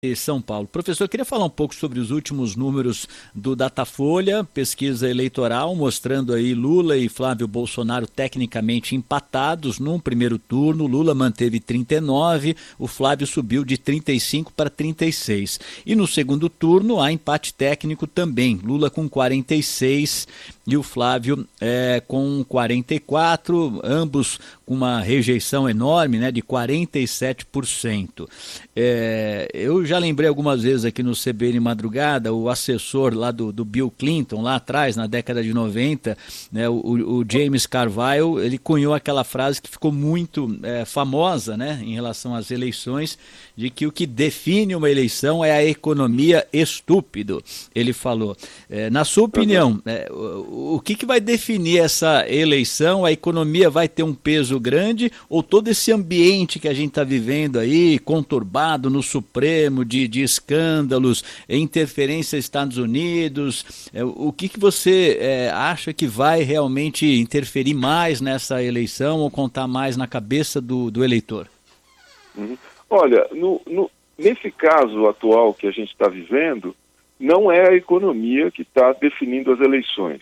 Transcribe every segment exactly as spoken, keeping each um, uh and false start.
de São Paulo. Professor, eu queria falar um pouco sobre os últimos números do Datafolha, pesquisa eleitoral, mostrando aí Lula e Flávio Bolsonaro tecnicamente empatados num primeiro turno. Lula manteve trinta e nove, o Flávio subiu de trinta e cinco para trinta e seis. E no segundo turno há empate técnico também, Lula com quarenta e seis e o Flávio é, com quarenta e quatro, ambos com uma rejeição enorme, né, de quarenta e sete por cento. É, eu já lembrei algumas vezes aqui no C B N Madrugada, o assessor lá do, do Bill Clinton, lá atrás, na década de noventa, né, o, o James Carville, ele cunhou aquela frase que ficou muito é, famosa, né, em relação às eleições, de que o que define uma eleição é a economia, estúpido, ele falou. É, na sua opinião, é, o, o que, que vai definir essa eleição? A economia vai ter um peso grande ou todo esse ambiente que a gente está vivendo aí, conturbado no Supremo, de, de escândalos, interferência dos Estados Unidos, é, o que, que você é, acha que vai realmente interferir mais nessa eleição ou contar mais na cabeça do, do eleitor? Uhum. Olha, no, no, nesse caso atual que a gente está vivendo, não é a economia que está definindo as eleições.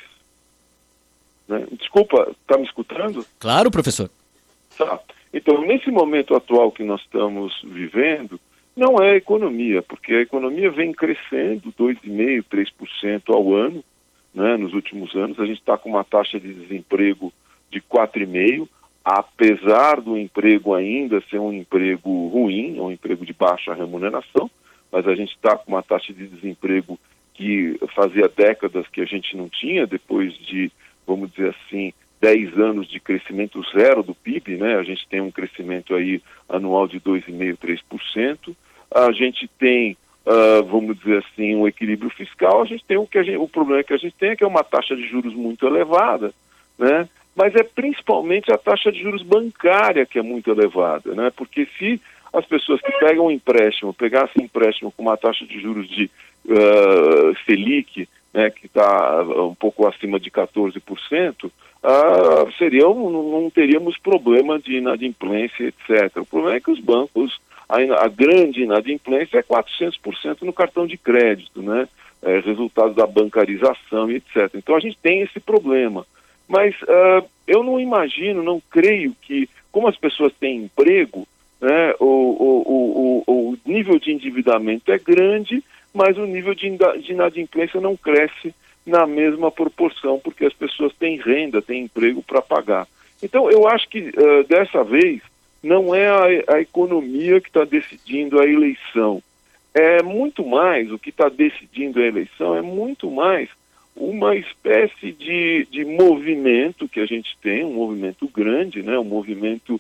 Né? Desculpa, está me escutando? Claro, professor. Tá. Então, nesse momento atual que nós estamos vivendo, não é a economia, porque a economia vem crescendo dois vírgula cinco por cento, três por cento ao ano, né, nos últimos anos. A gente está com uma taxa de desemprego de quatro vírgula cinco por cento, apesar do emprego ainda ser um emprego ruim, um emprego de baixa remuneração, mas a gente está com uma taxa de desemprego que fazia décadas que a gente não tinha, depois de, vamos dizer assim, dez anos de crescimento zero do P I B, né? A gente tem um crescimento aí anual de dois vírgula cinco por cento, três por cento. A gente tem, uh, vamos dizer assim, um equilíbrio fiscal. A gente tem o que a gente, o problema que a gente tem é que é uma taxa de juros muito elevada, né? Mas é principalmente a taxa de juros bancária que é muito elevada, né? Porque se as pessoas que pegam um empréstimo, pegassem empréstimo com uma taxa de juros de uh, Selic, né, que está um pouco acima de quatorze por cento, uh, seriam, não, não teríamos problema de inadimplência, etcétera. O problema é que os bancos, a, a grande inadimplência é quatrocentos por cento no cartão de crédito, né? É, resultado da bancarização, etcétera. Então a gente tem esse problema. Mas uh, eu não imagino, não creio que, como as pessoas têm emprego, né, o, o, o, o nível de endividamento é grande, mas o nível de, de inadimplência não cresce na mesma proporção, porque as pessoas têm renda, têm emprego para pagar. Então eu acho que uh, dessa vez não é a, a economia que está decidindo a eleição. É muito mais, o que está decidindo a eleição é muito mais uma espécie de, de movimento que a gente tem, um movimento grande, né, um movimento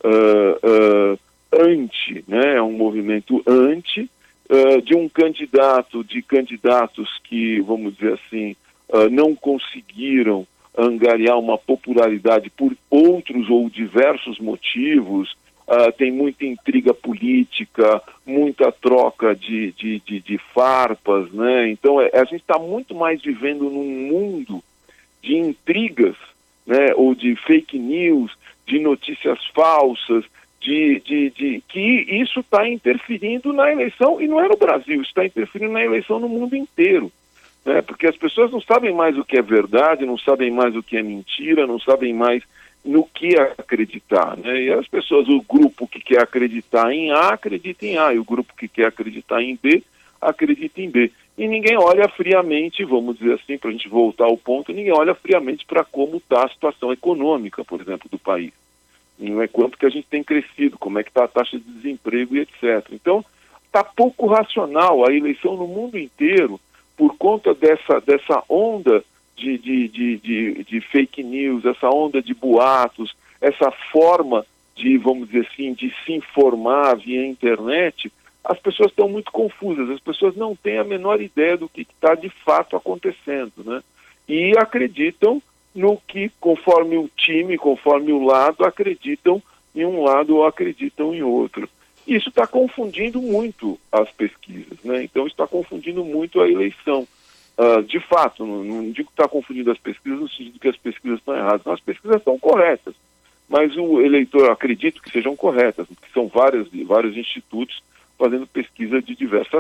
uh, uh, anti, né, um movimento anti uh, de um candidato, de candidatos que, vamos dizer assim, uh, não conseguiram angariar uma popularidade por outros ou diversos motivos. Uh, tem muita intriga política, muita troca de, de, de, de farpas, né? Então é, a gente está muito mais vivendo num mundo de intrigas, né? Ou de fake news, de notícias falsas, de, de, de que isso está interferindo na eleição, e não é no Brasil, isso está interferindo na eleição no mundo inteiro, né? Porque as pessoas não sabem mais o que é verdade, não sabem mais o que é mentira, não sabem mais no que acreditar, né? E as pessoas, o grupo que quer acreditar em A, acredita em A, e o grupo que quer acreditar em B, acredita em B. E ninguém olha friamente, vamos dizer assim, para a gente voltar ao ponto, ninguém olha friamente para como está a situação econômica, por exemplo, do país. Não é quanto que a gente tem crescido, como é que está a taxa de desemprego e etcétera. Então, está pouco racional a eleição no mundo inteiro por conta dessa, dessa onda De, de, de, de, de fake news, essa onda de boatos, essa forma de, vamos dizer assim, de se informar via internet. As pessoas estão muito confusas, as pessoas não têm a menor ideia do que está de fato acontecendo, né? E acreditam no que, conforme o time, conforme o lado, acreditam em um lado ou acreditam em outro. Isso está confundindo muito as pesquisas, né? Então está confundindo muito a eleição. Uh, de fato, não, não digo que está confundindo as pesquisas no sentido que as pesquisas estão erradas. Não, as pesquisas estão corretas, mas o eleitor, acredito que sejam corretas, porque são várias, vários institutos fazendo pesquisa de diversas